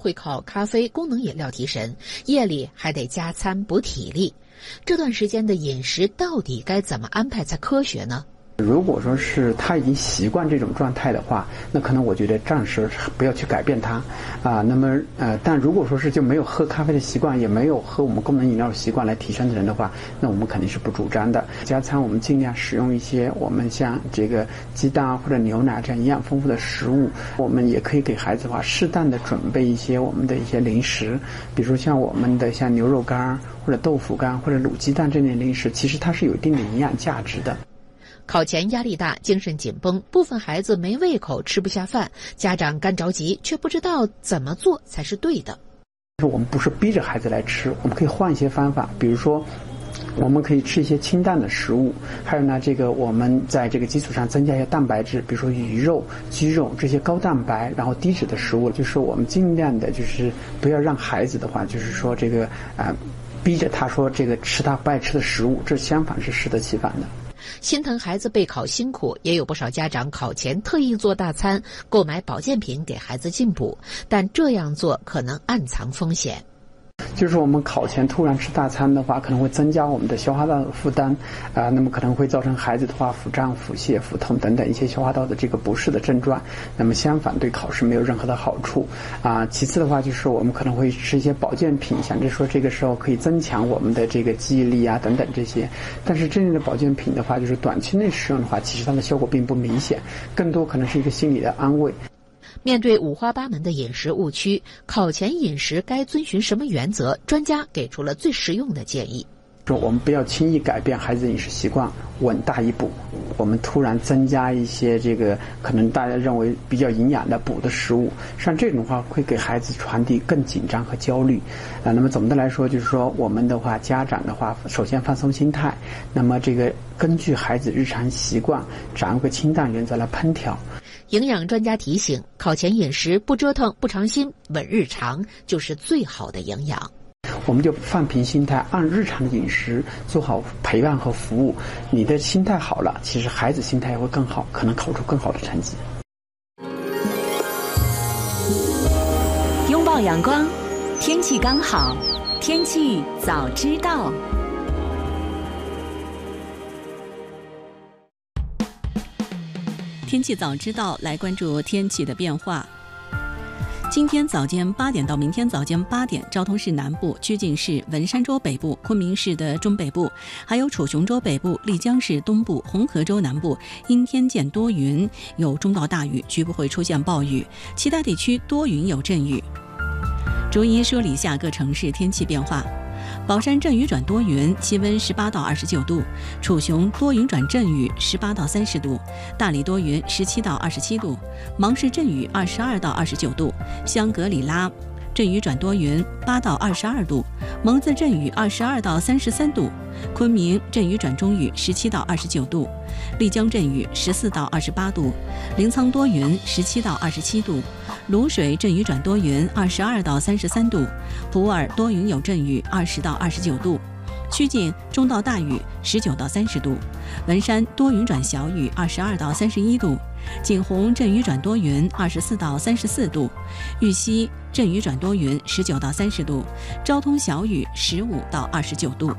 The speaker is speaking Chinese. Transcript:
会靠咖啡、功能饮料提神，夜里还得加餐补体力。这段时间的饮食到底该怎么安排才科学呢？ 如果说是他已经习惯这种状态的话，那可能我觉得暂时不要去改变他那么但如果说是就没有喝咖啡的习惯，也没有喝我们功能饮料的习惯来提升的人的话，那我们肯定是不主张的。加餐我们尽量使用一些我们像这个鸡蛋或者牛奶这样营养丰富的食物。我们也可以给孩子的话适当的准备一些我们的一些零食，比如说像我们的像牛肉干或者豆腐干或者卤鸡蛋这类零食，其实它是有一定的营养价值的。 考前压力大，精神紧绷，部分孩子没胃口，吃不下饭，家长干着急，却不知道怎么做才是对的。 我们不是逼着孩子来吃，我们可以换一些方法，比如说我们可以吃一些清淡的食物，还有呢，我们在这个基础上增加一些蛋白质，比如说鱼肉、鸡肉这些高蛋白然后低脂的食物。就是我们尽量的就是不要让孩子的话就是说逼着他说吃他不爱吃的食物，这相反是适得其反的。 心疼孩子备考辛苦，也有不少家长考前特意做大餐，购买保健品给孩子进补，但这样做可能暗藏风险。 就是我们考前突然吃大餐的话，可能会增加我们的消化道的负担那么可能会造成孩子的话腹胀、腹泻、腹痛等等一些消化道的这个不适的症状。那么相反对考试没有任何的好处其次的话就是我们可能会吃一些保健品，想着说这个时候可以增强我们的这个记忆力等等这些。但是真正的保健品的话，就是短期内使用的话，其实它的效果并不明显，更多可能是一个心理的安慰。 面对五花八门的饮食误区，考前饮食该遵循什么原则？专家给出了最实用的建议。 我们不要轻易改变孩子的饮食习惯，稳大于补。我们突然增加一些可能大家认为比较营养的补的食物，像这种话会给孩子传递更紧张和焦虑那么总的来说就是说，我们的话家长的话首先放松心态，那么根据孩子日常习惯掌握个清淡原则来烹调。 营养专家提醒，考前饮食不折腾、不尝新、稳日常就是最好的营养。 我们就放平心态，按日常的饮食做好陪伴和服务。你的心态好了，其实孩子心态也会更好，可能考出更好的成绩。 拥抱阳光，天气刚好，天气早知道。 天气早知道，来关注天气的变化。今天早间8点到明天早间8点，昭通市南部、曲靖市、文山州北部、昆明市的中北部，还有楚雄州北部、丽江市东部、红河州南部阴天见多云，有中到大雨，局部会出现暴雨，其他地区多云有阵雨。逐一梳理下各城市天气变化。宝山阵雨转多云，气温18到29度；楚雄多云转阵雨，18到30度；大理多云，17到27度；芒市阵雨22到29度；香格里拉阵雨转多云，8到22度；蒙自阵雨22到33度；昆明阵雨转中雨，17到29度；丽江阵雨14到28度；临沧多云，17到27度；卤水阵雨转多云，22到33度；普洱多云有阵雨，20到29度；曲靖中到大雨，19到30度；文山多云转小雨，22到31度；景洪阵雨转多云，24到34度；玉溪阵雨转多云，19到30度；昭通小雨，15到29度。